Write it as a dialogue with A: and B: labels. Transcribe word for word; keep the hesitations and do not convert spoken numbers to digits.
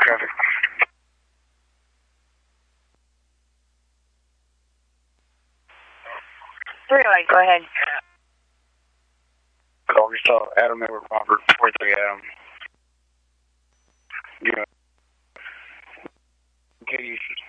A: traffic.
B: three oh eight, go ahead.
A: Call we saw Adam Edward Robert, forty-three Adam. Yeah. Katie